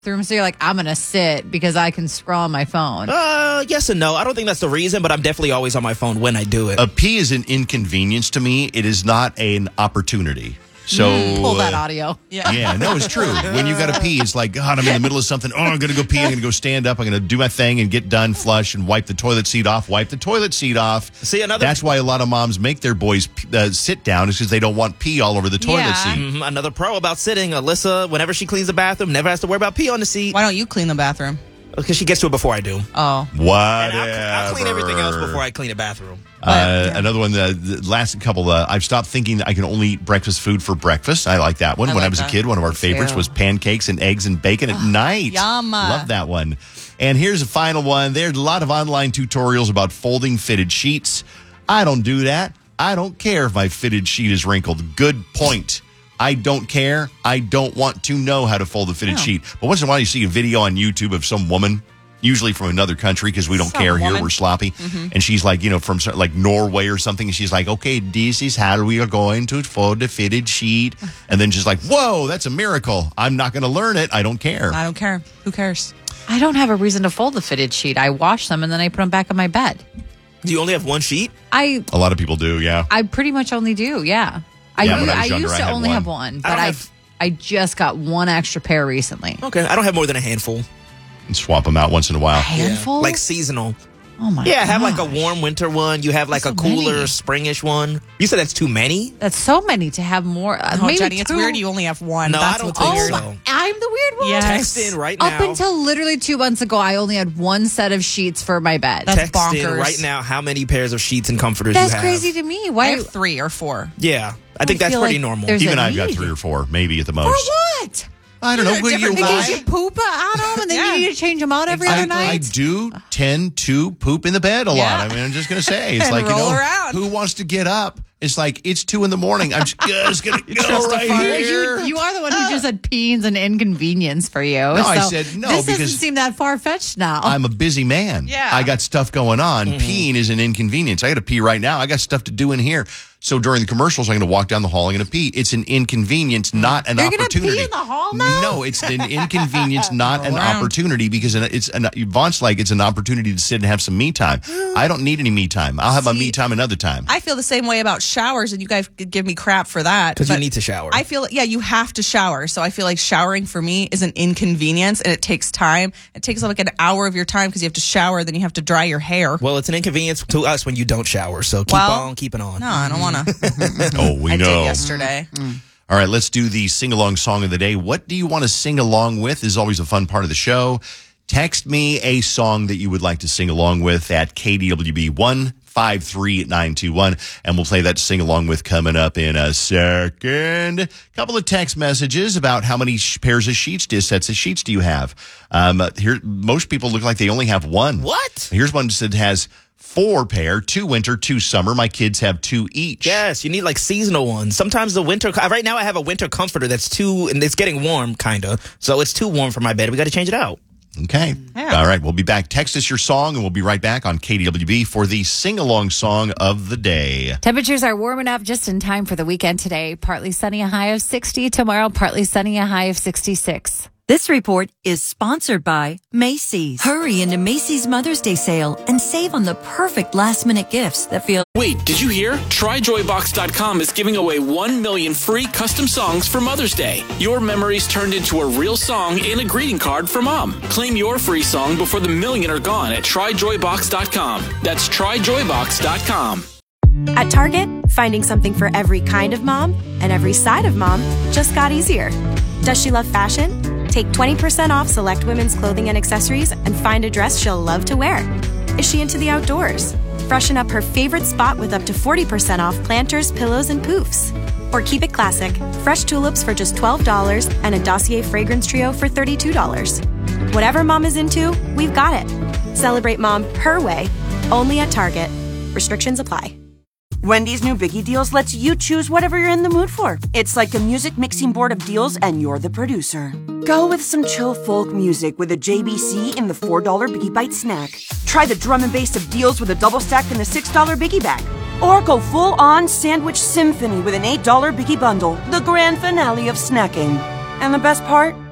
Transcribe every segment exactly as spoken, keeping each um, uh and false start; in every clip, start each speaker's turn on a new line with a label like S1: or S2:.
S1: bathroom, so you're like, I'm going to sit because I can scroll on my phone.
S2: Uh, yes and no. I don't think that's the reason, but I'm definitely always on my phone when I do it.
S3: A pee is an inconvenience to me. It is not an opportunity. So
S1: Mm, pull that
S3: uh,
S1: audio.
S3: Yeah. yeah, no, it's true. When you got to pee, it's like, God, I'm in the middle of something. Oh, I'm going to go pee. I'm going to go stand up. I'm going to do my thing and get done, flush, and wipe the toilet seat off. Wipe the toilet seat off.
S2: See, another.
S3: That's why a lot of moms make their boys uh, sit down, is because they don't want pee all over the toilet
S4: Yeah.
S3: seat.
S2: Mhm, another pro about sitting. Alyssa, whenever she cleans the bathroom, never has to worry about pee on the seat.
S4: Why don't you clean the bathroom?
S2: Because she gets to it before I do.
S4: Oh.
S3: Whatever.
S2: And I'll, I'll clean everything else before I clean the bathroom.
S3: Uh,
S4: yeah.
S3: Another one, uh, the last couple, uh, I've stopped thinking that I can only eat breakfast food for breakfast. I like that one.
S4: I
S3: when I
S4: like
S3: was
S4: that.
S3: a kid, one of our favorites
S1: too.
S3: was pancakes and eggs and bacon at night.
S4: yum.
S3: Love that one. And here's a final one. There's a lot of online tutorials about folding fitted sheets. I don't do that. I don't care if my fitted sheet is wrinkled. Good point. I don't care. I don't want to know how to fold a fitted
S4: Oh.
S3: sheet. But once in a while, you see a video on YouTube of some woman, usually from another country, because we don't
S4: Some
S3: care here.
S4: woman.
S3: We're sloppy. And she's like, you know, from cer- like Norway or something. And she's like, okay, this is how we are going to fold a fitted sheet. And then she's like, whoa, that's a miracle. I'm not going to learn it. I don't care.
S4: I don't care. Who cares?
S1: I don't have a reason to fold the fitted sheet. I wash them and then I put them back on my bed.
S2: Do you only have one sheet?
S1: I
S3: A lot of people do, yeah.
S1: I pretty much only do, yeah. I,
S3: Yeah, when
S1: u-
S3: I was
S1: I
S3: younger,
S1: used
S3: I
S1: to
S3: had
S1: only
S3: one.
S1: have one, but
S2: don't
S1: I,
S2: have-
S1: I just got one extra pair recently.
S2: Okay, I don't have more than a handful.
S3: And swap them out once in a while.
S1: Handful?
S2: Like seasonal.
S1: oh my
S2: Yeah, have like a
S1: gosh.
S2: warm winter one. You have like
S1: That's
S2: a
S1: so many.
S2: cooler springish one. You said that's too many?
S1: That's so many to have more. Uh,
S4: Oh,
S1: maybe
S4: Jenny, it's
S1: two.
S4: weird you only have one.
S2: No,
S4: That's
S2: I don't
S4: what's
S2: think
S4: weird.
S2: so.
S1: Oh, I'm the weird one.
S4: Yes.
S2: Text in right now.
S1: Up until literally two months ago, I only had one set of sheets for my bed.
S4: That's
S2: Text in
S4: bonkers.
S2: right now how many pairs of sheets and comforters
S1: That's
S2: you have.
S1: crazy to me.
S4: I
S1: Why?
S4: have three or four.
S2: Yeah, I think
S1: I
S2: that's
S1: feel
S2: pretty
S1: like
S2: normal.
S1: there's
S3: Even
S1: a
S3: I've got
S1: need.
S3: three or four, maybe at the
S1: For
S3: most.
S1: what?
S3: I don't know.
S4: They're
S3: Will you
S4: different
S1: Because
S3: lie?
S1: you poop out them and then
S4: Yeah.
S1: you need to change them out every
S3: I,
S1: other night.
S3: I do tend to poop in the bed a
S4: Yeah.
S3: lot. I mean, I'm just going to say, it's
S4: And
S3: like, you
S4: roll
S3: know,
S4: around.
S3: who wants to get up? It's like, it's two in the morning. I'm just, just going to go right here.
S1: You, you are the one who just said peeing's an inconvenience for you. No,
S3: I said no,
S1: This
S3: because
S1: doesn't seem that far fetched now.
S3: I'm a busy man.
S4: Yeah.
S3: I got stuff going on.
S2: Mm-hmm.
S3: Peeing is an inconvenience. I got to pee right now. I got stuff to do in here. So during the commercials, I'm going to walk down the hall. I'm going to pee. It's an inconvenience, not an
S1: You're gonna
S3: opportunity.
S1: pee in the hall now?
S3: No, it's an inconvenience, not an
S4: around.
S3: opportunity, because it's an, Vaughn's like it's an opportunity to sit and have some me time. I don't need any me time. I'll have my me time another time.
S4: I feel the same way about showers, and you guys could give me crap for that.
S2: 'Cause you
S4: but
S2: need to shower.
S4: I feel, yeah, you have to shower. So I feel like showering for me is an inconvenience, and it takes time. It takes like an hour of your time because you have to shower, then you have to dry your hair.
S2: Well, it's an inconvenience to us when you don't shower, so keep
S4: Well,
S2: on keeping on.
S4: No, I don't want to.
S3: Oh, we
S4: I
S3: know.
S4: did yesterday.
S3: All right, let's do the sing-along song of the day. What do you want to sing along with? This is always a fun part of the show. Text me a song that you would like to sing along with at K D W B one five three nine two one, and we'll play that sing along with coming up in a second. Couple of text messages about how many sh- pairs of sheets, do, sets of sheets do you have? Um, here, most people look like they only have one.
S2: What?
S3: Here's one that has four pair, two winter, two summer. My kids have two each.
S2: Yes, you need like seasonal ones. Sometimes the winter. Right now, I have a winter comforter that's too, and it's getting warm, kind of. So it's too warm for my bed. We got to change it out.
S3: Okay.
S4: Yeah.
S3: All right. We'll be back. Text us your song, and we'll be right back on K D W B for the sing-along song of the day.
S5: Temperatures are warming up just in time for the weekend today. Partly sunny, a high of sixty. Tomorrow, partly sunny, a high of sixty-six.
S6: This report is sponsored by Macy's. Hurry into Macy's Mother's Day sale and save on the perfect last-minute gifts that feel...
S7: Wait, did you hear? Try Joy Box dot com is giving away one million free custom songs for Mother's Day. Your memories turned into a real song and a greeting card for Mom. Claim your free song before the million are gone at Try Joy Box dot com. That's Try Joy Box dot com.
S8: At Target, finding something for every kind of mom and every side of mom just got easier. Does she love fashion? Take twenty percent off select women's clothing and accessories and find a dress she'll love to wear. Is she into the outdoors? Freshen up her favorite spot with up to forty percent off planters, pillows, and poofs. Or keep it classic. Fresh tulips for just twelve dollars and a Dossier fragrance trio for thirty-two dollars. Whatever mom is into, we've got it. Celebrate mom her way, only at Target. Restrictions apply.
S9: Wendy's new Biggie Deals lets you choose whatever you're in the mood for. It's like a music mixing board of deals, and you're the producer. Go with some chill folk music with a J B C in the four dollar Biggie Bite snack. Try the drum and bass of deals with a double stack in the six dollar Biggie Bag. Or go full-on sandwich symphony with an eight dollar Biggie Bundle, the grand finale of snacking. And the best part?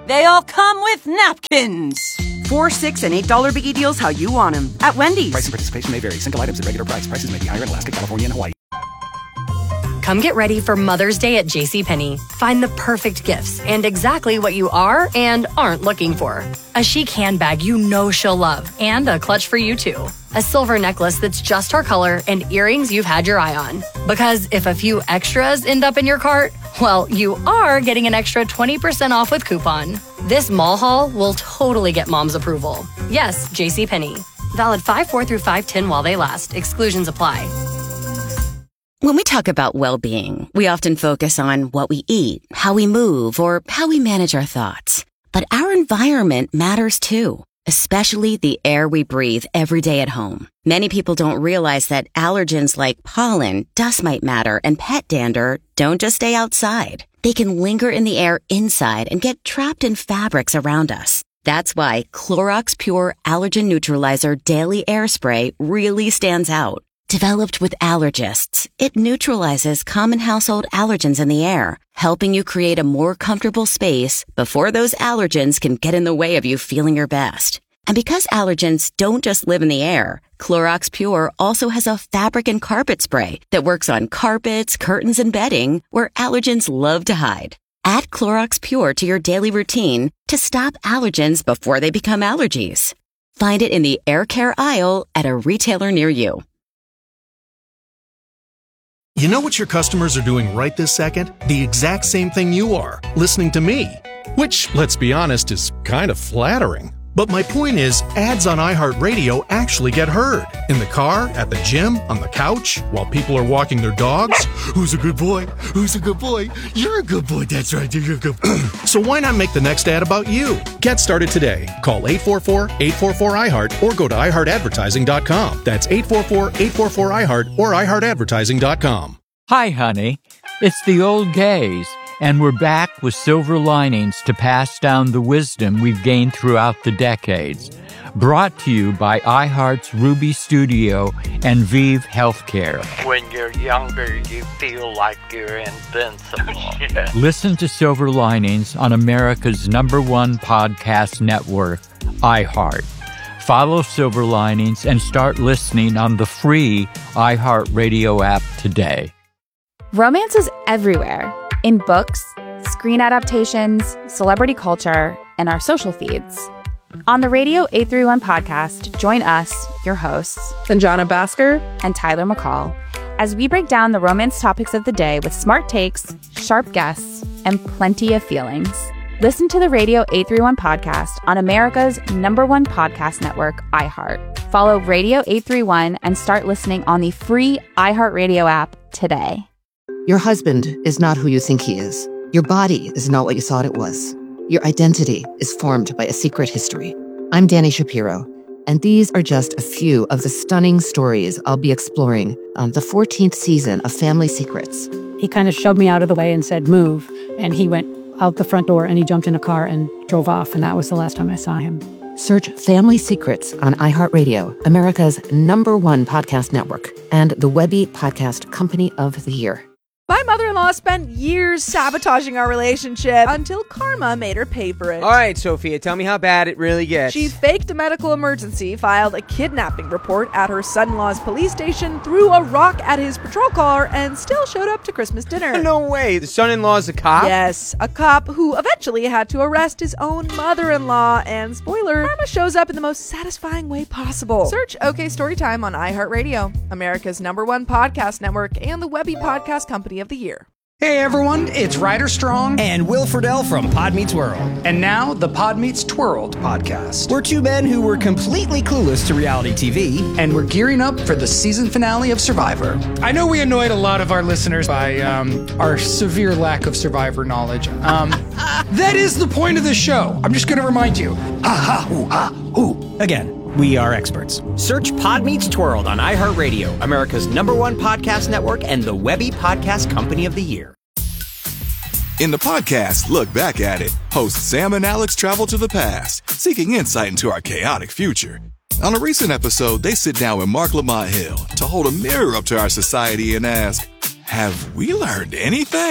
S9: They all come with napkins. Four, six, and eight dollar biggie deals how you want them at Wendy's.
S10: Price and participation may vary. Single items at regular price. Prices may be higher in Alaska, California, and Hawaii.
S11: Come get ready for Mother's Day at JCPenney. Find the perfect gifts and exactly what you are and aren't looking for. A chic handbag you know she'll love and a clutch for you too. A silver necklace that's just her color and earrings you've had your eye on. Because if a few extras end up in your cart, well, you are getting an extra twenty percent off with coupon. This mall haul will totally get mom's approval. Yes, JCPenney. Valid five four through five ten while they last. Exclusions apply.
S12: When we talk about well-being, we often focus on what we eat, how we move, or how we manage our thoughts. But our environment matters too, especially the air we breathe every day at home. Many people don't realize that allergens like pollen, dust mite matter, and pet dander don't just stay outside. They can linger in the air inside and get trapped in fabrics around us. That's why Clorox Pure Allergen Neutralizer Daily Air Spray really stands out. Developed with allergists, it neutralizes common household allergens in the air, helping you create a more comfortable space before those allergens can get in the way of you feeling your best. And because allergens don't just live in the air, Clorox Pure also has a fabric and carpet spray that works on carpets, curtains, and bedding where allergens love to hide. Add Clorox Pure to your daily routine to stop allergens before they become allergies. Find it in the air care aisle at a retailer near you.
S13: You know what your customers are doing right this second? The exact same thing you are, listening to me. Which, let's be honest, is kind of flattering. But my point is, ads on iHeartRadio actually get heard. In the car, at the gym, on the couch, while people are walking their dogs. Who's a good boy? Who's a good boy? You're a good boy, that's right, you're a good boy. So why not make the next ad about you? Get started today. Call eight four four, eight four four, I heart or go to i heart advertising dot com. That's eight four four, eight four four, I heart or i heart advertising dot com.
S14: Hi, honey. It's the old gays, and we're back with silver linings to pass down the wisdom we've gained throughout the decades. Brought to you by iHeart's Ruby Studio and Vive Healthcare.
S15: When you're younger, you feel like you're invincible. Yeah.
S14: Listen to Silver Linings on America's number one podcast network, iHeart. Follow Silver Linings and start listening on the free iHeartRadio app today.
S16: Romance is everywhere, in books, screen adaptations, celebrity culture, and our social feeds. On the Radio eight thirty-one podcast, join us, your hosts,
S17: Sanjana Bhaskar
S16: and Tyler McCall, as we break down the romance topics of the day with smart takes, sharp guests, and plenty of feelings. Listen to the Radio eight thirty-one podcast on America's number one podcast network, iHeart. Follow Radio eight thirty-one and start listening on the free iHeartRadio app today.
S18: Your husband is not who you think he is. Your body is not what you thought it was. Your identity is formed by a secret history. I'm Dani Shapiro, and these are just a few of the stunning stories I'll be exploring on the fourteenth season of Family Secrets.
S19: He kind of shoved me out of the way and said, move, and he went out the front door and he jumped in a car and drove off, and that was the last time I saw him.
S18: Search Family Secrets on iHeartRadio, America's number one podcast network, and the Webby Podcast Company of the Year.
S17: My mother-in-law spent years sabotaging our relationship until karma made her pay for it.
S20: All right, Sophia, tell me how bad it really gets.
S17: She faked a medical emergency, filed a kidnapping report at her son-in-law's police station, threw a rock at his patrol car, and still showed up to Christmas dinner.
S20: No way. The son-in-law's a cop?
S17: Yes, a cop who eventually had to arrest his own mother-in-law. And spoiler, karma shows up in the most satisfying way possible. Search OK Storytime on iHeartRadio, America's number one podcast network, and the Webby Podcast Company of the Year.
S21: Hey everyone, it's Ryder Strong
S22: and Will Friedle from Pod Meets World.
S21: And now the Pod Meets Twirled podcast.
S22: We're two men who were completely clueless to reality T V.
S21: And we're gearing up for the season finale of Survivor. I know we annoyed a lot of our listeners by um, our severe lack of Survivor knowledge. Um, that is the point of the show. I'm just going to remind you.
S22: Aha, ooh, ah, ooh. Again. We are experts. Search Pod Meets Twirled on iHeartRadio, America's number one podcast network, and the Webby Podcast Company of the Year.
S23: In the podcast, Look Back at It, hosts Sam and Alex travel to the past, seeking insight into our chaotic future. On a recent episode, they sit down with Mark Lamont Hill to hold a mirror up to our society and ask, have we learned anything?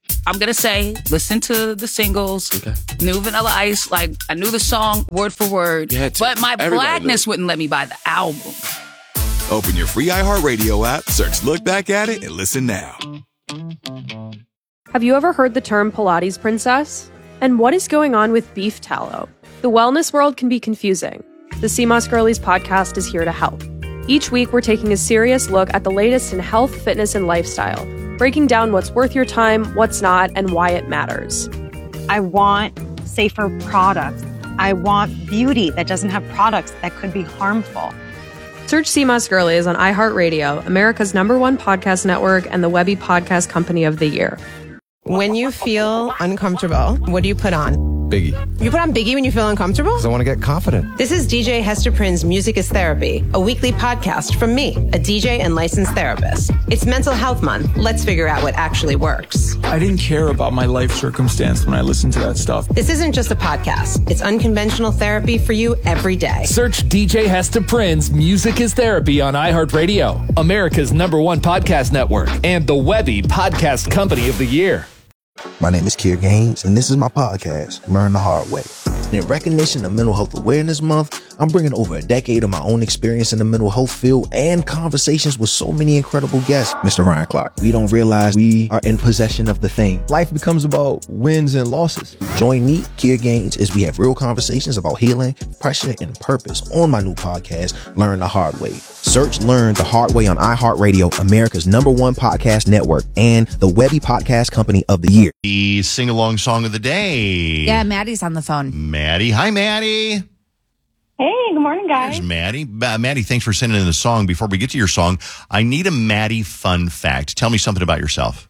S1: I'm going to say, listen to the singles, okay. New Vanilla Ice. Like, I knew the song word for word, but my blackness wouldn't let me buy the album.
S23: Open your free iHeartRadio app, search Look Back at It, and listen now.
S2: Have you ever heard the term Pilates princess? And what is going on with beef tallow? The wellness world can be confusing. The C M O S Girlies podcast is here to help. Each week, we're taking a serious look at the latest in health, fitness, and lifestyle, breaking down what's worth your time, what's not, and why it matters.
S4: I want safer products. I want beauty that doesn't have products that could be harmful.
S2: Search C M O S Girlies on iHeartRadio, America's number one podcast network, and the Webby Podcast Company of the Year.
S24: When you feel uncomfortable, what do you put on?
S25: Biggie.
S24: You put on Biggie when you feel uncomfortable?
S25: Because I want to get confident.
S24: This is D J Hester Prynne's Music is Therapy, a weekly podcast from me, a D J and licensed therapist. It's Mental Health Month. Let's figure out what actually works.
S26: I didn't care about my life circumstance when I listened to that stuff.
S24: This isn't just a podcast. It's unconventional therapy for you every day.
S27: Search D J Hester Prynne's Music is Therapy on iHeartRadio, America's number one podcast network, and the Webby Podcast Company of the Year.
S28: My name is Kier Gaines, and this is my podcast, Learn the Hard Way. In recognition of Mental Health Awareness Month, I'm bringing over a decade of my own experience in the mental health field and conversations with so many incredible guests. Mister Ryan Clark, we don't realize we are in possession of the thing.
S25: Life becomes about wins and losses.
S28: Join me, Kier Gaines, as we have real conversations about healing, pressure, and purpose on my new podcast, Learn the Hard Way. Search Learn the Hard Way on iHeartRadio, America's number one podcast network, and the Webby Podcast Company of the Year.
S3: The sing-along song of the day.
S5: Yeah, Maddie's on the phone.
S3: Maddie. Hi, Maddie.
S29: Hey, good morning, guys.
S3: There's Maddie. Uh, Maddie, thanks for sending in the song. Before we get to your song, I need a Maddie fun fact. Tell me something about yourself.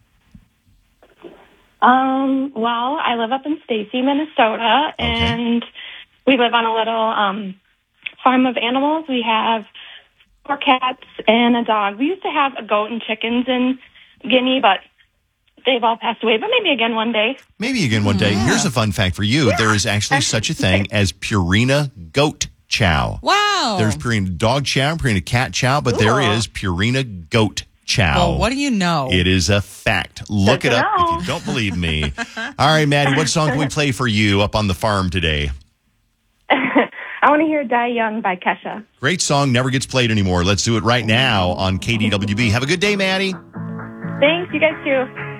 S29: Um, well, I live up in Stacy, Minnesota, okay. and we live on a little um, farm of animals. We have four cats and a dog. We used to have a goat and chickens in Guinea, but they've all passed away, but maybe again one day.
S3: Maybe again one day. Yeah. Here's a fun fact for you. Yeah. There is actually such a thing as Purina goat chow.
S30: Wow.
S3: There's Purina dog chow, Purina cat chow, but Ooh. there is Purina goat chow.
S30: Well, what do you know?
S3: It is a fact. Look Good it up know. if you don't believe me. All right, Maddie, what song can we play for you up on the farm today?
S29: I want to hear Die Young by Kesha.
S3: Great song, never gets played anymore. Let's do it right now on K D W B. Have a good day, Maddie.
S29: Thanks, you guys too.